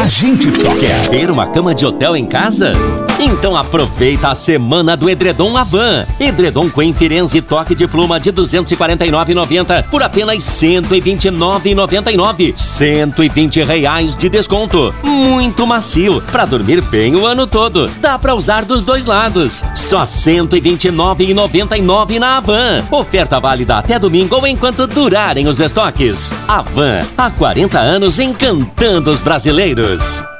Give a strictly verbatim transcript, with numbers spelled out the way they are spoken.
A gente toca. Quer ter uma cama de hotel em casa? Então aproveita a semana do Edredom Havan. Edredom Queen Firenze toque de pluma de duzentos e quarenta e nove reais e noventa centavos por apenas cento e vinte e nove reais e noventa e nove centavos. cento e vinte reais de desconto. Muito macio, pra dormir bem o ano todo. Dá pra usar dos dois lados. Só cento e vinte e nove reais e noventa e nove centavos na Havan. Oferta válida até domingo ou enquanto durarem os estoques. Havan, há quarenta anos encantando os brasileiros.